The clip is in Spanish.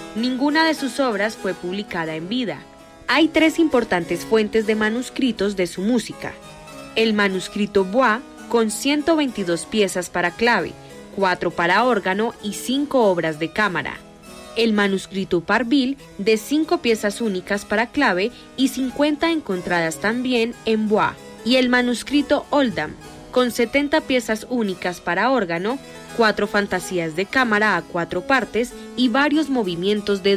Ninguna de sus obras fue publicada en vida. Hay 3 importantes fuentes de manuscritos de su música. El manuscrito Bois, con 122 piezas para clave, 4 para órgano y 5 obras de cámara. El manuscrito Parville, de 5 piezas únicas para clave y 50 encontradas también en Bois. Y el manuscrito Oldham, con 70 piezas únicas para órgano, 4 fantasías de cámara a 4 partes y varios movimientos de